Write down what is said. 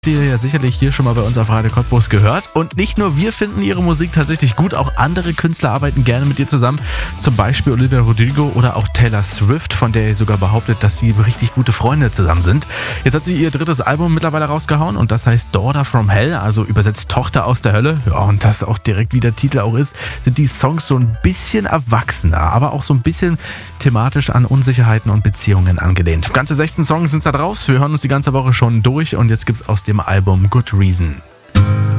Die ihr ja sicherlich hier schon mal bei uns auf Radio Cottbus gehört. Und nicht nur wir finden ihre Musik tatsächlich gut, auch andere Künstler arbeiten gerne mit ihr zusammen. Zum Beispiel Olivia Rodrigo oder auch Taylor Swift, von der ihr sogar behauptet, dass sie richtig gute Freunde zusammen sind. Jetzt hat sie ihr drittes Album mittlerweile rausgehauen und das heißt Daughter from Hell, also übersetzt Tochter aus der Hölle. Ja, und das auch direkt wie der Titel auch ist, sind die Songs so ein bisschen erwachsener, aber auch so ein bisschen thematisch an Unsicherheiten und Beziehungen angelehnt. Ganze 16 Songs sind da drauf. Wir hören uns die ganze Woche schon durch und jetzt gibt's aus dem Album Good Reason.